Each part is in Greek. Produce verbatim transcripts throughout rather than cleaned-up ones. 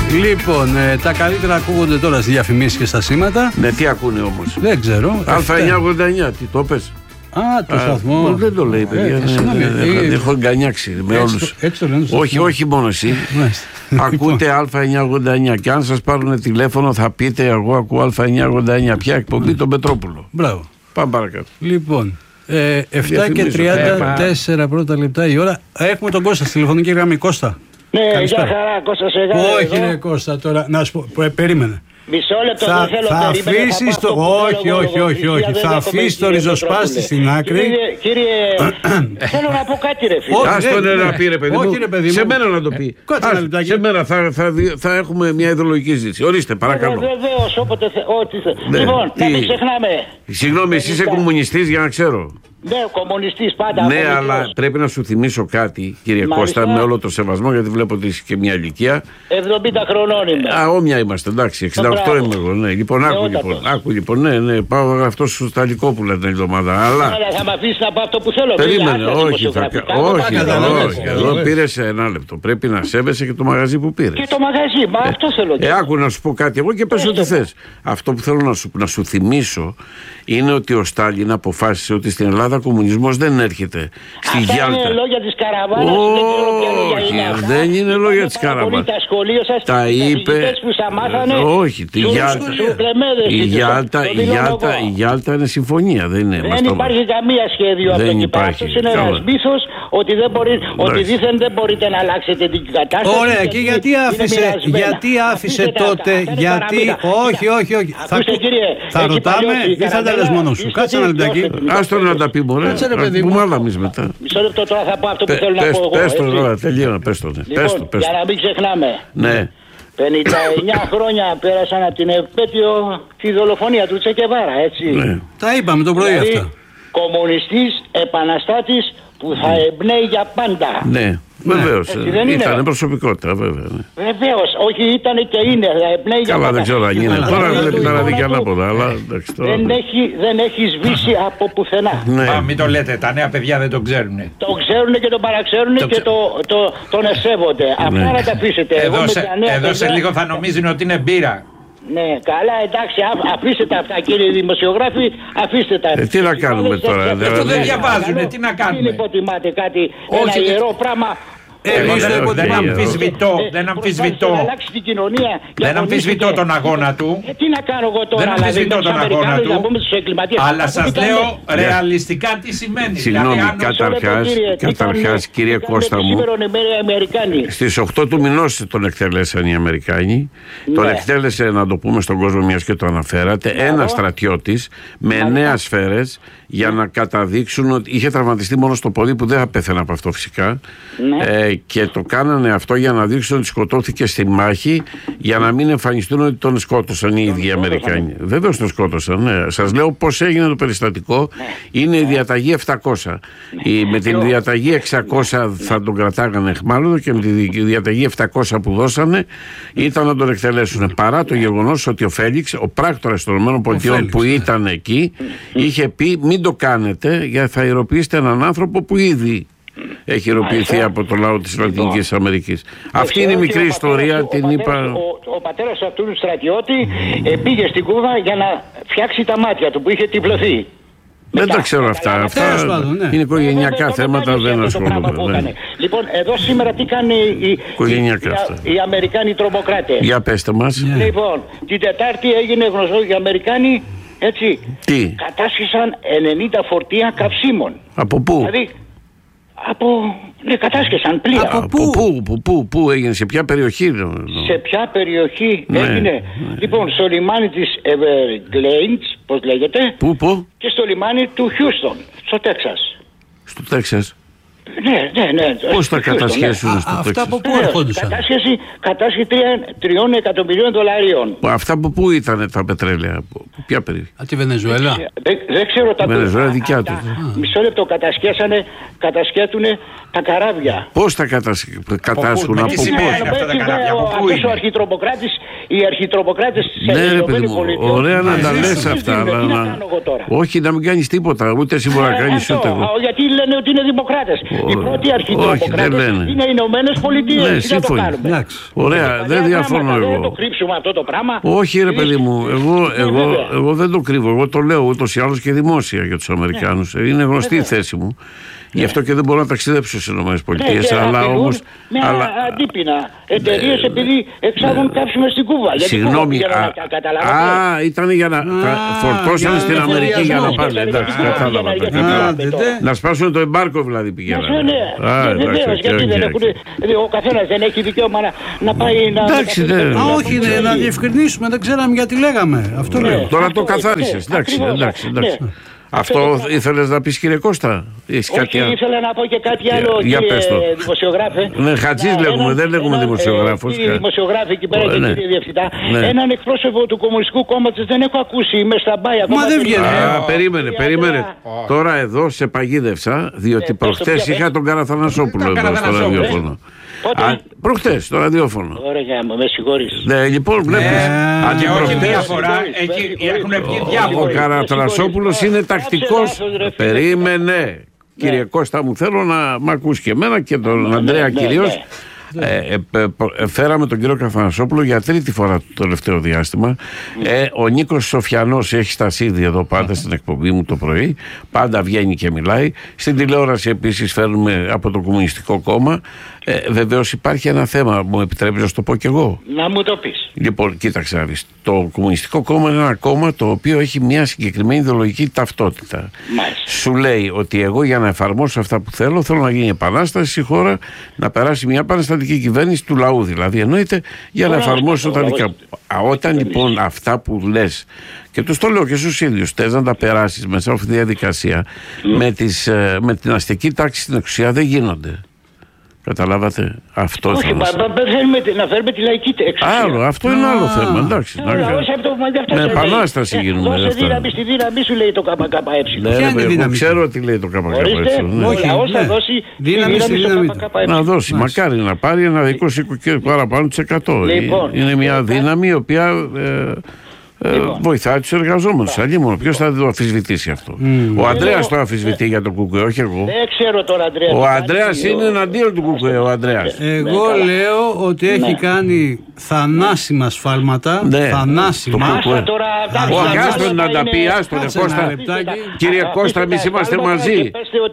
Λοιπόν, ε, τα καλύτερα ακούγονται τώρα στις διαφημίσεις και στα σήματα. Ναι, τι ακούνε όμως? Δεν ξέρω. Α εννιακόσια ογδόντα εννιά, τι το πες? Α, το σταθμό. Δεν το λέει, παιδιά. Έχω γκανιάξει με όλους. Όχι, όχι μόνο εσύ. Ακούτε Α εννιακόσια ογδόντα εννιά. Και αν σας πάρουν τηλέφωνο, θα πείτε: εγώ ακούω Α εννιακόσια ογδόντα εννιά. Ποια εκπομπή? Τον Πετρόπουλο. Μπράβο. Πάμε παρακάτω. Λοιπόν, ε, επτά και τριάντα τέσσερα πρώτα λεπτά η ώρα. Έχουμε τον Κώστα στη τηλεφωνική γραμμή. Κώστα. Ναι, γεια χαρά, Κώστα σε γεια. Όχι, ρε Κώστα, τώρα να σου πω. Περίμενε. Μισό λεπτό, θα, δεν θέλω θα αφήσεις το. Όχι, όχι, όχι, όχι. Θα αφήσεις το ριζοσπάστη στην άκρη. Κύριε, θέλω να πω κάτι, ρε φίλε. Άστο να πει, ρε παιδί μου. Σε μένα να το πει. Σε μένα θα έχουμε μια ιδεολογική ζήτηση. Ορίστε, παρακαλώ. Βεβαίως, όποτε ό,τι θέλει. Λοιπόν, να μην ξεχνάμε. Συγγνώμη, εσύ είσαι κομμουνιστής, για να ξέρω. Ναι, κομμουνιστής πάντα. Ναι, αλλά πρέπει να σου θυμίσω κάτι, κύριε Κώστα, με όλο το σεβασμό, γιατί βλέπω ότι είσαι και μια ηλικία. εβδομήντα χρονών είμαι. Α, όμοια είμαστε, εντάξει, εξήντα οκτώ είμαι εγώ. Ναι. Λοιπόν, άκου λοιπόν, άκου λοιπόν, ναι, ναι, πάω αυτό στο Σταλικόπουλα την εβδομάδα. Αλλά. Αλλά θα με αφήσει να πάω αυτό που θέλω. Περίμενε, όχι, θα... όχι, όχι. Εδώ πήρε ένα λεπτό. Πρέπει να σέβεσαι και το μαγαζί που πήρε. Και το μαγαζί, μα ε, αυτό θέλω. Ε, άκου να σου πω κάτι εγώ και πες ό,τι θες. Αυτό που θέλω να σου, να σου θυμίσω είναι ότι ο Στάλιν αποφάσισε ότι στην Ελλάδα κομμουνισμός δεν έρχεται στη Γιάλτα. Αυτά είναι λόγια της Καραβάνας. Όχι, δεν είναι λόγια της Καραβάνας. Τα είπε. Όχι, τη Γιάλτα. Η Γιάλτα, η Γιάλτα, η Γιάλτα είναι συμφωνία. Δεν, είναι, δεν υπάρχει καμία σχέδιο από εκεί πέρα. Αυτό είναι ένας μύθος ότι, δεν μπορεί, ότι δήθεν δεν μπορείτε να αλλάξετε την κατάσταση. Ωραία, και γιατί άφησε, γιατί άφησε τότε, γιατί. Όχι, όχι, όχι. Θα ρωτάμε ή θα τα λες μόνος σου? Κάτσε ένα λεπτάκι. Άστο να τα πει, μωρέ. Πούμε άλλα εμείς μετά. Μισό λεπτό, τώρα θα πω αυτό που θέλω να πω εγώ. Πες το τώρα, τελείωνα, πες το. Για να μην ξεχνάμε. Ναι. πενήντα εννιά χρόνια πέρασαν από την επέτειο τη δολοφονία του Τσεκεβάρα, έτσι. Ναι. Τα είπαμε το πρωί δηλαδή, αυτά. Κομμουνιστής, επαναστάτης που θα εμπνέει για πάντα. Ναι, βεβαίως. Ήταν προσωπικότητα, βέβαια. Ναι. Βεβαίως, όχι ήταν και είναι. Θα εμπνέει για Καλά, πάντα. δεν ξέρω αν είναι. Τώρα βλέπει να δει και ανάποδα. Αλλά, εντάξει, τώρα... δεν, έχει, δεν έχει σβήσει από πουθενά. Ναι. Μα, μην το λέτε, τα νέα παιδιά δεν το ξέρουν. Το ξέρουν και το παραξέρουν το και το, το, τον εσέβονται. Ναι. Αυτά να τα αφήσετε. Εδώ, σε, εδώ παιδιά... σε λίγο θα νομίζουν ότι είναι μπύρα. Ναι, καλά, εντάξει, αφήστε τα αυτά, κύριοι δημοσιογράφοι, αφήστε τα. Ε, τι να κάνουμε Όλες τώρα, αυτές, αυτό δεν ε, διαβάζουνε, τι να κάνουμε. Μην υποτιμάτε κάτι, όχι, ένα ιερό πράγμα. Εγώ δεν, δεν αμφισβητώ, δεν αμφισβητώ. Δεν αμφισβητώ τον αγώνα του. Ε, τι να κάνω εγώ τώρα, δεν αμφισβητώ τον αγώνα του. Αλλά σας λέω ρεαλιστικά τι σημαίνει. Συγγνώμη, καταρχάς, κύριε Κώστα μου, στις οκτώ του μηνός τον εκτέλεσαν οι Αμερικάνοι. Τον εκτέλεσε, να το πούμε στον κόσμο, μιας και το αναφέρατε, ένα στρατιώτης με εννέα σφαίρες για να καταδείξουν ότι είχε τραυματιστεί μόνο στο πόδι, που δεν θα πέθανε από αυτό φυσικά. Ε, και το κάνανε αυτό για να δείξουν ότι σκοτώθηκε στη μάχη, για να μην εμφανιστούν ότι τον σκότωσαν οι ίδιοι οι Αμερικάνοι. Βέβαιως τον σκότωσαν, ναι. Σας λέω πώς έγινε το περιστατικό. Είναι η διαταγή επτακόσια. Η, με την διαταγή εξακόσια θα τον κρατάγανε εχμάλωτο, και με τη διαταγή επτακόσια που δώσανε ήταν να τον εκτελέσουν. Παρά το γεγονός ότι ο Φέλιξ, ο πράκτορας των ΗΠΑ που ήταν εκεί, είχε πει: μην το κάνετε, γιατί θα ηρωποιήσετε έναν άνθρωπο που ήδη έχει ηρωποιηθεί από το λαό της Λατινικής Αμερικής. Αυτή είναι η μικρή ιστορία, την είπα. Ο πατέρας αυτού του στρατιώτη πήγε στην Κούβα για να φτιάξει τα μάτια του που είχε τυφλωθεί. Δεν τα ξέρω αυτά. Αυτά είναι οικογενειακά θέματα, δεν ασχολούνται. Λοιπόν, εδώ σήμερα τι κάνει οι Αμερικάνοι τρομοκράτες? Για πέστε μας. Λοιπόν, την Τετάρτη έγινε γνωστό οι Αμερικάνοι, έτσι, τι κατάσχεσαν ενενήντα φορτία καυσίμων. Από πού? Δηλαδή, από... ναι, κατάσχεσαν πλοία. Από, από πού? Πού, πού, πού, πού έγινε, σε ποια περιοχή? Σε ποια περιοχή ναι, έγινε? Ναι. Λοιπόν, στο λιμάνι της Everglades, πώς λέγεται. Πού, πού? Και στο λιμάνι του Χιούστον, στο Τέξας. Στο Τέξας. Ναι, ναι, ναι. Πώς θα κατασχέσουν ναι. στο Τέξας? Αυτά από πού έρχονταν? Κατάσχεση, κατάσχεση τριών εκατομμυρίων δολαρίων. Αυτά από πού ήταν τα πετρέλαια? Από ποια περιοχή? Από τη Βενεζουέλα. Δεν, δεν ξέρω τα Βενεζουέλα δικιά του. Μισό λεπτό, κατασχέσανε, κατασχέτουνε τα καράβια. Πώς τα κατάσχουν? Από πού? Αυτός ο αρχιτροποκράτης, οι αρχιτροποκράτες της Ηνωμένων Πολιτειών. Ωραία να τα λες αυτά. Όχι, να μην κάνεις τίποτα. Ούτε εσύ μπορεί να κάνεις ούτε εγώ. Γιατί λένε ότι είναι δημοκράτες. Η πρώτη αρχή του αποκράτους είναι οι Ηνωμένες Πολιτείες. Τι να το κάνουμε. Ωραία, δεν διαφωνώ εγώ. Δεν το κρύψουμε αυτό το πράγμα. Όχι ρε παιδί μου, εγώ, εγώ, εγώ δεν το κρύβω. Εγώ το λέω ούτως ή άλλως και δημόσια για τους Αμερικάνους. Είναι γνωστή η θέση μου. Γι' αυτό και δεν μπορώ να ταξιδέψω στις ΗΠΑ. Αλλά όμως. Με αντίπεινα εταιρείες επειδή εξάγουν κάψιμα στην Κούβα. Συγγνώμη. Α, ήταν για να. Φορτώσαν στην Αμερική για να πάνε. Εντάξει, κατάλαβα. Να σπάσουν το εμπάρκο δηλαδή πηγαίνανε. Ναι, βεβαίως, γιατί δεν έχουν. Ο καθένας δεν έχει δικαίωμα να πάει να. Εντάξει, όχι, να διευκρινίσουμε, δεν ξέραμε γιατί λέγαμε. Αυτό λέω. Τώρα το καθάρισες. Εντάξει, εντάξει. Αυτό ήθελες να πεις, κύριε Κώστα? Όχι, κάτι... ήθελα να πω και κάτι άλλο, για, κύριε για δημοσιογράφε. Ναι, Χατζής να, λέγουμε, ένα, δεν λέγουμε ένα, δημοσιογράφος. Κύριε δημοσιογράφη εκεί πέρα, και ναι. Κύριε Διευθυντά, ναι. Έναν εκπρόσωπο του Κομμουνιστικού Κόμματος δεν έχω ακούσει, είμαι στα μπάια. Μα δεν βγαίνει. Α, περίμενε, περίμενε. Τώρα εδώ σε παγίδευσα, διότι προχτές είχα τον Καραθανασόπουλο εδώ στο ραδιόφωνο. Προχτές στο ραδιόφωνο. Ωραία, με συγχωρείς. Ναι, λοιπόν, βλέπεις. Και όχι μία φορά, έχουν βγει διάφορα. Ο Καραθανασόπουλος είναι τακτικός. Περίμενε. Κύριε Κώστα μου, θέλω να μ' ακούσει και εμένα και τον Ανδρέα κυρίως. Ε, ε, ε, φέραμε τον κύριο Καραθανασόπουλο για τρίτη φορά το τελευταίο διάστημα. ε, Ο Νίκος Σοφιανός έχει στασίδι εδώ πάντα στην εκπομπή μου το πρωί. Πάντα βγαίνει και μιλάει. Στην τηλεόραση επίσης φέρνουμε από το Κομμουνιστικό Κόμμα. ε, Βεβαίως υπάρχει ένα θέμα, μου επιτρέπεις να το πω κι εγώ? Να μου το πεις. Λοιπόν, κοίταξε να δεις. Το Κομμουνιστικό Κόμμα είναι ένα κόμμα το οποίο έχει μια συγκεκριμένη ιδεολογική ταυτότητα. Μάλιστα. Σου λέει ότι εγώ για να εφαρμόσω αυτά που θέλω, θέλω να γίνει επανάσταση στη χώρα, να περάσει μια επαναστατική κυβέρνηση του λαού, δηλαδή εννοείται, για να εφαρμόσω τα δικά μου. Όταν λοιπόν αυτά που λες, και τους το λέω και στους ίδιους, θες να τα περάσεις μέσα από αυτή τη διαδικασία, με, τις, με την αστική τάξη στην εξουσία δεν γίνονται. Καταλάβατε? Αυτό όχι, μα, να φέρουμε τη λαϊκή εξουσία. Άλλο, αυτό είναι άλλο θέμα. Εντάξει. Με επανάσταση γίνουμε. Δώσε δύναμη στη δύναμη σου, λέει το ΚΚΕ. Ναι, εγώ ξέρω τι λέει το ΚΚΕ. Ο λαός θα δώσει δύναμη στη δύναμη. Να δώσει, μακάρι να πάρει ένα είκοσι και παραπάνω της εκατό. Είναι μια δύναμη η οποία Ε, λοιπόν. βοηθάει τους εργαζόμενους. Αλλήμον, ποιος θα το αμφισβητήσει αυτό? Mm. Ο Ανδρέας το αμφισβητεί για το ΚΚΕ, όχι εγώ. Δεν ξέρω τον Ανδρέα. Ο Ανδρέας είναι εναντίον του ΚΚΕ, ο Ανδρέας. Εγώ λέω ότι ναι. έχει κάνει θανάσιμα σφάλματα. Ναι. Θανάσιμα. Ο Γκάστον να τα πει, άστον, Κώστα. Κύριε Κώστα, εμείς είμαστε μαζί.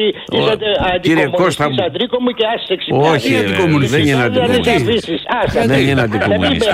Κύριε Κώστα, όχι, δεν είναι αντικομουνιστής. Δεν είναι αντικομουνιστής.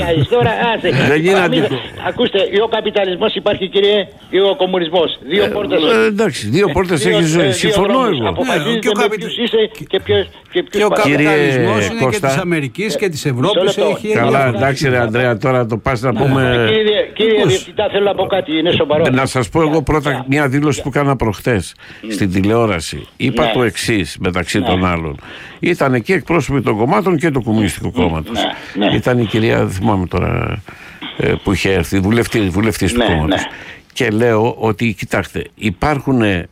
Δεν είναι αντικομουνιστής. Ακούστε, ή ο καπιταλισμός υπάρχει, κύριε, ή ο κομμουνισμός. Δύο ε, πόρτες. Ε, εντάξει, δύο πόρτες έχει ζωή. Συμφωνώ εγώ. Αποφασίζετε με ποιους είσαι και ποιος. Και ο καπιταλισμός είναι και της Αμερικής και της Ευρώπης. Καλά, εντάξει, ρε Ανδρέα, τώρα το πας να πούμε. Κύριε Διευθυντά, θέλω να πω κάτι, είναι σοβαρό. Να σας πω εγώ πρώτα μια δήλωση που έκανα προχτές στην τηλεόραση. Είπα το εξής μεταξύ των άλλων. Ήταν εκεί εκπρόσωποι των κομμάτων και του Κομμουνιστικού Κόμματος. Ήταν η κυρία, δεν θυμάμαι τώρα, που είχε έρθει, βουλευτή, βουλευτής του κόμματος. Ναι. Και λέω ότι, κοιτάξτε, υπάρχουν ε,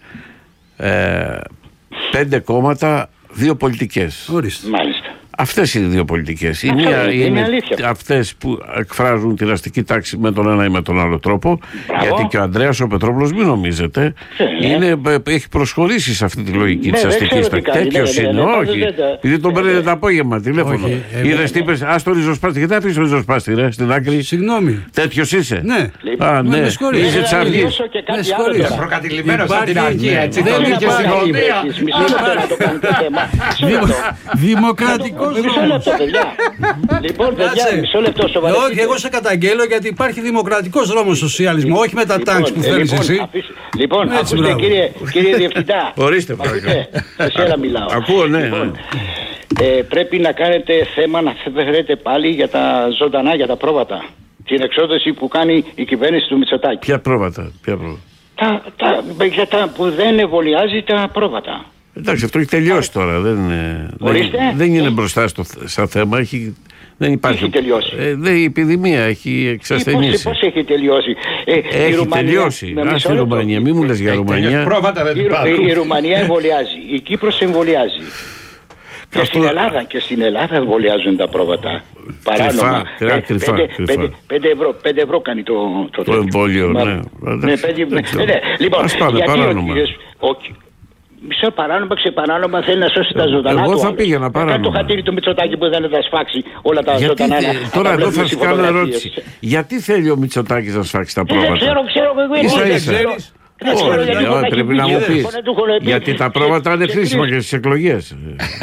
πέντε κόμματα, δύο πολιτικές. Ορίστε. Μάλιστα. Αυτές είναι οι δύο πολιτικές. Η μία είναι, είναι αυτές που εκφράζουν την αστική τάξη με τον ένα ή με τον άλλο τρόπο. Μπράβο. Γιατί και ο Ανδρέας ο Πετρόπουλος, μην νομίζετε, ναι. είναι, έχει προσχωρήσει σε αυτή τη λογική, ναι, της αστικής τάξης. Τέτοιος είναι, ναι, ναι, όχι. Επειδή τον παίρνετε το απόγευμα τηλέφωνο. Είδες τι είπες, ας το ριζοσπάστη. Γιατί αφήσεις το ριζοσπάστη, ρε, στην άκρη. Συγγνώμη. Τέτοιος είσαι. Ναι. Α, ναι. Είσαι της Αυγής. Προκατηλημένος από την αρχή, έτσι. Δεν είχε συνοδεία. Δημοκρατικό. Μισό λεπτό, παιδιά. Λοιπόν, παιδιά, μισό λεπτό, σοβαρά. Όχι, εγώ σε καταγγέλω γιατί υπάρχει δημοκρατικός δρόμος στο σοσιαλισμό, όχι με τα τάγκς που θέλεις εσύ. Λοιπόν, ακούστε, κύριε Διευθυντά. Ορίστε, παρακαλώ. Εσένα μιλάω. Ακούω, ναι. Πρέπει να κάνετε θέμα να φέρετε πάλι για τα ζωντανά, για τα πρόβατα. Την εξόδωση που κάνει η κυβέρνηση του Μητσοτάκη. Ποια πρόβατα, ποια πρόβατα? Για τα που δεν εμβολιάζει τα πρόβατα. Εντάξει, αυτό έχει τελειώσει τώρα. Δεν, δεν, δεν είναι μπροστά στο σαν θέμα. Έχει, δεν υπάρχει. Έχει τελειώσει. Ε, δε, η επιδημία έχει εξασθενήσει. Πώς έχει τελειώσει? Ε, έχει η Ρουμανία, τελειώσει. Άσε η Ρουμανία. Μην μου λες για Ρουμανία. Πρόβατα δεν η, η, η Ρουμανία εμβολιάζει. Η Κύπρος εμβολιάζει. Και στην Ελλάδα, και στην Ελλάδα εμβολιάζουν τα πρόβατα. Παράνομα. Κρυφά, κρυφά, πέντε ευρώ κάνει το, το, το εμβόλιο. Ναι. Ναι, πέντε, ναι. Λοιπόν, ας πάμε παράνομα. Μισό παράνομα, ξεπαράνομα, θέλει να σώσει τα ζωντανά. Εγώ του θα άλλου. πήγαινα παράνομα. Το χατήρι του Μητσοτάκη που δεν θα σφάξει όλα τα γιατί, ζωντανά. Τώρα εδώ θα σου κάνω ερώτηση. Γιατί θέλει ο Μητσοτάκης να σφάξει τα πρόβατα? Δεν ξέρω, ξέρω εγώ. Όχι, πρέπει να μου πεις. Γιατί τα πρόβατα είναι χρήσιμα και στις εκλογές.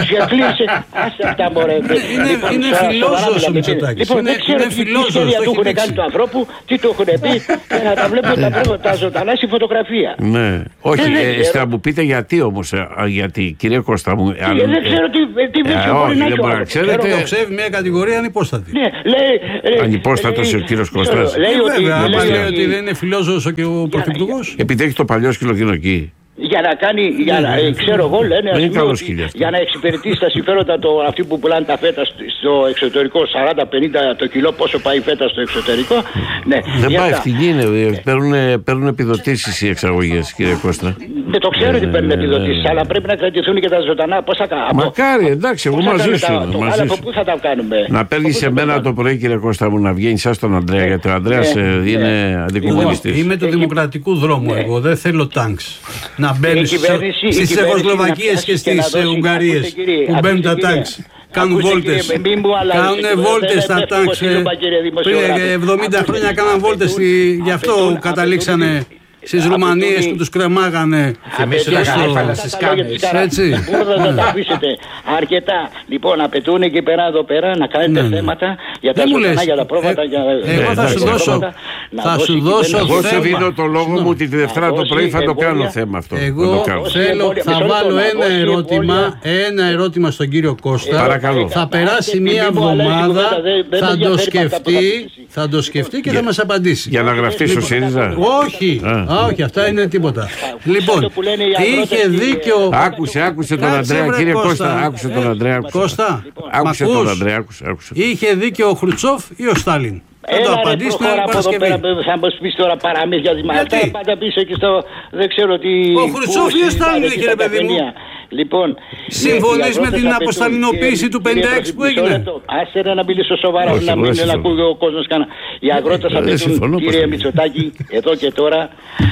Άσε αυτά, μωρέ. Είναι φιλόσοφος ο Μητσοτάκης. Λοιπόν, δεν ξέρω τι σχέδια του έχουν κάνει του ανθρώπου, τι του έχουν πει. Να τα βλέπω τα ζωντανά στη φωτογραφία. Ναι. Όχι, θα μου πείτε γιατί όμως. Γιατί, κύριε Κώστα μου. Δεν ξέρω τι βρίσκεται. Όχι, δεν μπορεί να ξέρετε. Το ψεύει μια κατηγορία ανυπόστατη. Ανυπόστατος ο κύριος Κώστας. Λέει ότι δεν είναι φιλόσοφος και ο πρωθυπουργός. Έχει το παλιό σκυλοκοινοκή. Για να κάνει, για να, ε, ξέρω εγώ, λένε ας πούμε, ότι, για να εξυπηρετήσει τα συμφέροντα το, αυτοί που πουλάνε τα φέτα στο εξωτερικό, σαράντα πενήντα το κιλό, πόσο πάει η φέτα στο εξωτερικό. Ναι, δεν πάει, ευθυγή είναι. Παίρνουν, παίρνουν επιδοτήσεις οι εξαγωγές, κύριε Κώστα. Δεν το ξέρω ότι παίρνουν επιδοτήσεις, αλλά πρέπει να κρατηθούν και τα ζωντανά. Πώς θα κάνουμε. Μακάρι, εντάξει, εγώ μαζί σου. Αλλά πού θα τα κάνουμε. Να παίρνει σε μένα το πρωί, κύριε Κώστα μου, να βγαίνει σαν τον Ανδρέα, γιατί ο Ανδρέας είναι αντικομουνιστής. Είμαι του δημοκρατικού δρόμου εγώ, δεν θέλω τάγκς. Να μπαίνει στις Τσεχοσλοβακίες και στις Ουγγαρίες που μπαίνουν τα τάγκς. Κάνουν βόλτες. Κάνουν βόλτες τα τάγκς. Πριν εβδομήντα χρόνια κάναν βόλτες. Γι' αυτό καταλήξανε στις Ρουμανίες που τους κρεμάγανε. Θυμίσου τα γάριφαλα στις κάμες. Έτσι. Θα τα αφήσετε αρκετά. Λοιπόν, απαιτούν εκεί πέρα εδώ πέρα να κάνετε θέματα για τα ζωντανά, για τα πρόβατα. Εγώ θα σου δώσω. Θα σου δώσω. Εγώ σε δίνω το λόγο μου ότι τη Δευτέρα το πρωί θα το κάνω θέμα αυτό. Εγώ θέλω, θα βάλω ένα ερώτημα, ένα ερώτημα στον κύριο Κώστα. Παρακαλώ. Θα περάσει μία εβδομάδα, θα το σκεφτεί, θα το σκεφτεί και θα μας απαντήσει. Για να γραφτεί στο ΣΥΡΙΖΑ. Όχι. Όχι, αυτά είναι τίποτα. Λοιπόν, είχε δίκιο. Άκουσε, άκουσε τον Ανδρέα, κύριε Κώστα. Άκουσε τον Αντρέα. Κώστα, άκουσε τον Ανδρέα. Είχε δίκιο ο Χρουτσόφ ή ο Στάλιν? Θα το απαντήσει την άλλη Παρασκευή. Θα μας πεις τώρα παραμύθια. Αυτά πάντα πίσω και στο. Δεν ξέρω τι. Ο Χρουτσόφ ή ο Στάλιν είχε, ρε παιδί μου. Λοιπόν, συμφωνείς με την αποσταλινοποίηση του πενήντα έξι που έγινε? Άσε να μιλήσω σοβαρά, να μην ακούει ο κόσμος κανένα. Οι αγρότες απαιτούν, κύριε Μητσοτάκη, εδώ και τώρα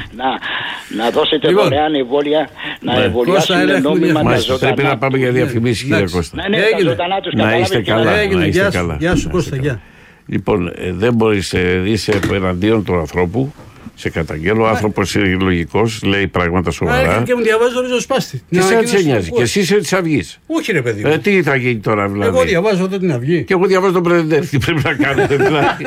να δώσετε δωρεάν εμβόλια, να εμβολιάσουν νόμιμα τα ζωντανά. Πρέπει να πάμε για διαφημίσεις, κύριε Κώστα. Να είστε καλά. Γεια σου Κώστα, γεια. Λοιπόν, δεν μπορείς, είσαι εναντίον του ανθρώπου. Σε καταγγέλω, ο άνθρωπος είναι λογικός, λέει πράγματα σοβαρά. Και μου διαβάζει το ριζοσπάστη. Και σε έτσι νοιάζει. Και εσύ είσαι της Αυγής. Όχι, ρε παιδί. Ε, τι θα γίνει τώρα, δηλαδή. Εγώ διαβάζω εδώ την Αυγή. Και εγώ διαβάζω τον Πρεδεντέρ. Τι πρέπει να κάνετε, δηλαδή.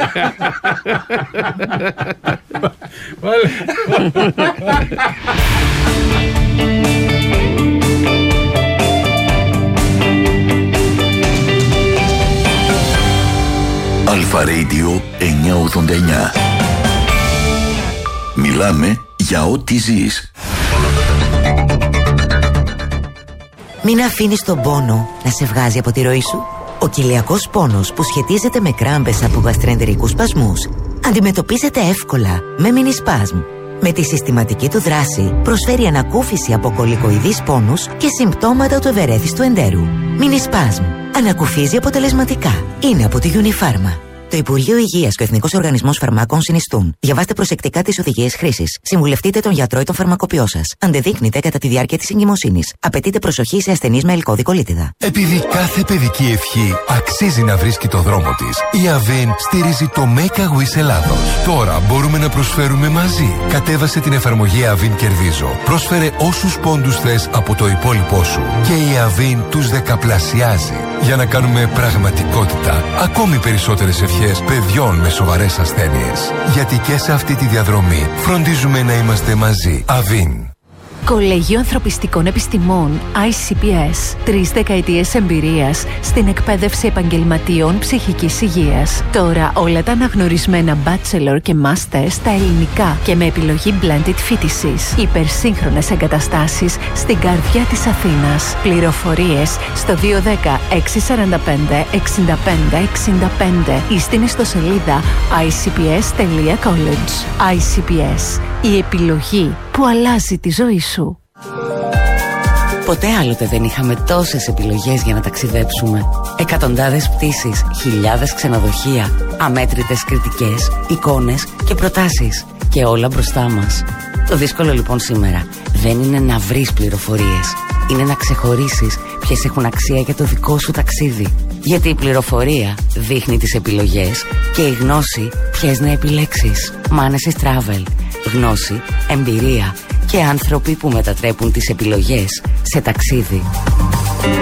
Αλφα Radio εννιακόσια ογδόντα εννιά. Μιλάμε για ό,τι ζεις. Μην αφήνεις τον πόνο να σε βγάζει από τη ροή σου. Ο κοιλιακός πόνος που σχετίζεται με κράμπες από γαστροεντερικούς σπασμούς αντιμετωπίζεται εύκολα με μινισπάσμ. Με τη συστηματική του δράση προσφέρει ανακούφιση από κολικοειδείς πόνους και συμπτώματα του ευερέθιστου εντέρου. Μινισπάσμ. Ανακουφίζει αποτελεσματικά. Είναι από τη Unifarma. Το Υπουργείο Υγείας και ο Εθνικός Οργανισμός Φαρμάκων συνιστούν. Διαβάστε προσεκτικά τις οδηγίες χρήσης. Συμβουλευτείτε τον γιατρό ή τον φαρμακοποιό σας. Αντεδείκνυται κατά τη διάρκεια της εγκυμοσύνης. Απαιτείται προσοχή σε ασθενείς με ελκώδικο λίτιδα. Επειδή κάθε παιδική ευχή αξίζει να βρίσκει το δρόμο της, η Avin στηρίζει το Make a Wish Ελλάδος. Τώρα μπορούμε να προσφέρουμε μαζί. Κατέβασε την εφαρμογή Avin Κερδίζω. Πρόσφερε όσους πόντους θες από το υπόλοιπό σου. Και η Avin τους δεκαπλασιάζει. Για να κάνουμε πραγματικότητα ακόμη περισσότερες ευχές παιδιών με σοβαρές ασθένειες. Γιατί και σε αυτή τη διαδρομή φροντίζουμε να είμαστε μαζί. Avin. Κολέγιο Ανθρωπιστικών Επιστημών άι σι πι ες. Τρεις δεκαετίες εμπειρίας στην εκπαίδευση επαγγελματιών ψυχικής υγείας. Τώρα όλα τα αναγνωρισμένα bachelor και master στα ελληνικά και με επιλογή blended φοιτησης. Υπερσύγχρονες εγκαταστάσεις στην καρδιά της Αθήνας. Πληροφορίες στο δύο ένα μηδέν έξι τέσσερα πέντε έξι πέντε έξι πέντε ή στην ιστοσελίδα άι σι πι ες τελεία college. άι σι πι ες. Η επιλογή που αλλάζει τη ζωή σου. Ποτέ άλλοτε δεν είχαμε τόσες επιλογές για να ταξιδέψουμε. Εκατοντάδες πτήσεις, χιλιάδες ξενοδοχεία, αμέτρητες κριτικές, εικόνες και προτάσεις. Και όλα μπροστά μας. Το δύσκολο λοιπόν σήμερα δεν είναι να βρεις πληροφορίες. Είναι να ξεχωρίσεις ποιες έχουν αξία για το δικό σου ταξίδι. Γιατί η πληροφορία δείχνει τις επιλογές και η γνώση ποιες να επιλέξεις. Manesis Travel. Γνώση, εμπειρία και άνθρωποι που μετατρέπουν τις επιλογές σε ταξίδι.